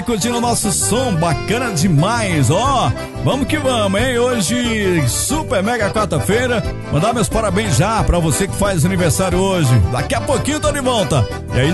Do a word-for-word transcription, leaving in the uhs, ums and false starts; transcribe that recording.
Curtindo o nosso som, bacana demais, ó. Vamos que vamos, hein? Hoje, super mega quarta-feira. Mandar meus parabéns já pra você que faz aniversário hoje. Daqui a pouquinho tô de volta. E aí,